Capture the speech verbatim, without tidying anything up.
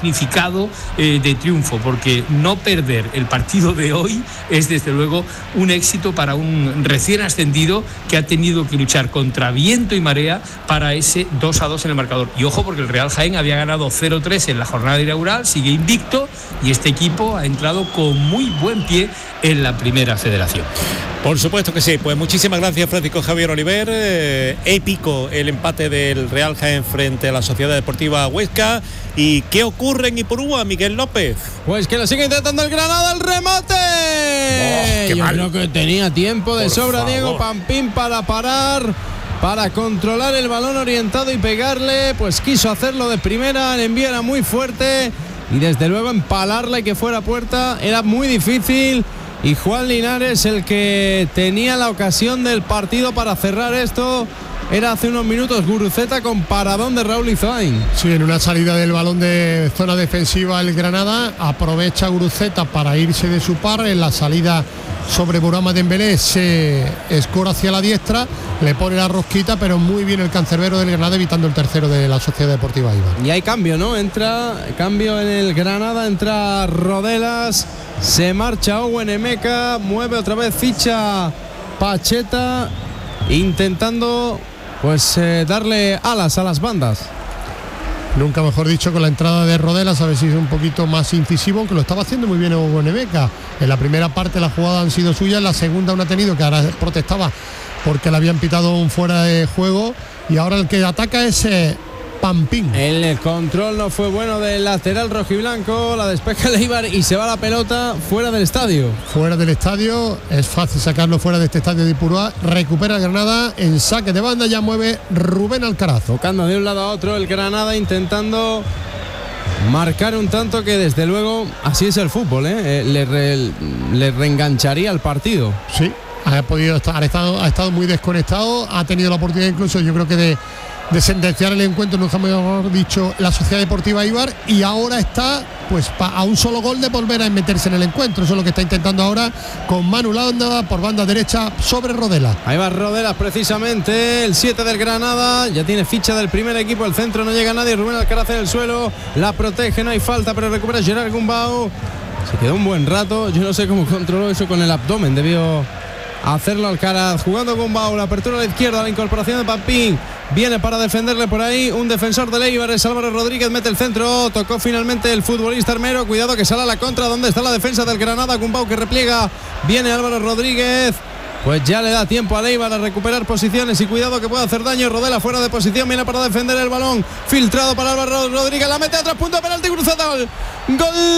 significado eh, de triunfo, porque no perder el partido de hoy es desde luego un éxito para un recién ascendido que ha tenido que luchar contra viento y marea para ese dos a dos en el marcador. Y ojo, porque el Real Jaén había ganado cero tres en la jornada inaugural, sigue invicto y este equipo ha entrado con muy buen pie en la primera federación. Por supuesto que sí, pues muchísimas gracias Francisco Javier Oliver. Eh, épico el empate del Real Jaén frente a la Sociedad Deportiva Huesca. ¿Y qué ocurre en Ipurúa, Miguel López? Pues que lo sigue intentando el Granada, el remate. Oh, Yo mal. creo que tenía tiempo de Por sobra favor. Diego Pampín para parar, para controlar el balón orientado y pegarle. Pues quiso hacerlo de primera, el envío era muy fuerte y desde luego empalarla y que fuera puerta era muy difícil. Y Juan Linares, el que tenía la ocasión del partido para cerrar esto, era hace unos minutos Guruceta con paradón de Raúl Izoain. Sí, en una salida del balón de zona defensiva el Granada, aprovecha Guruceta para irse de su par, en la salida sobre Burama Dembélé se escora hacia la diestra, le pone la rosquita, pero muy bien el cancerbero del Granada evitando el tercero de la Sociedad Deportiva Eibar. Y hay cambio, ¿no? Entra, cambio en el Granada, entra Rodelas, se marcha Owen Emeka, mueve otra vez ficha Pacheta, intentando pues eh, darle alas a las bandas. Nunca mejor dicho, con la entrada de Rodelas, a ver si es un poquito más incisivo, aunque lo estaba haciendo muy bien Owen Emeka. En la primera parte la jugada han sido suyas, en la segunda una ha tenido, que ahora protestaba porque le habían pitado un fuera de juego, y ahora el que ataca es eh, Pampín. El control no fue bueno del lateral rojiblanco, la despeja el Eibar y se va la pelota fuera del estadio. Fuera del estadio, es fácil sacarlo fuera de este estadio de Ipurúa. Recupera el Granada en saque de banda, ya mueve Rubén Alcaraz. Tocando de un lado a otro el Granada, intentando marcar un tanto que desde luego así es el fútbol, ¿eh? Le, re, le reengancharía el partido. Sí, ha podido estar, ha estado, ha estado muy desconectado, ha tenido la oportunidad incluso, yo creo que de de sentenciar el encuentro, nunca mejor dicho, la Sociedad Deportiva Eibar, y ahora está pues pa, a un solo gol de volver a meterse en el encuentro. Eso es lo que está intentando ahora con Manu Landa por banda derecha sobre Rodela. Ahí va Rodelas precisamente, el siete del Granada, ya tiene ficha del primer equipo, el centro no llega a nadie, Rubén Alcaraz en el suelo, la protege, no hay falta, pero recupera Gerard Gumbau, se quedó un buen rato, yo no sé cómo controló eso con el abdomen, debió hacerlo Alcaraz, jugando Gumbau, la apertura a la izquierda, la incorporación de Pampín, viene para defenderle por ahí un defensor de Eibar, es Álvaro Rodríguez, mete el centro, tocó finalmente el futbolista Armero, cuidado que sale a la contra, donde está la defensa del Granada, Gumbau que repliega, viene Álvaro Rodríguez, pues ya le da tiempo a Eibar a recuperar posiciones y cuidado que puede hacer daño, Rodela fuera de posición, viene para defender el balón, filtrado para Álvaro Rodríguez, la mete a tres puntos, penalti cruzado, gol